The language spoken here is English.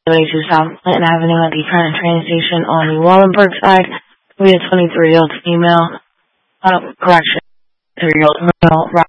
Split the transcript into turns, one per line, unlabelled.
to South Clinton Avenue at the current train station on the Wallenberg side. Will be a 23-year-old female, correction, 3-year-old male,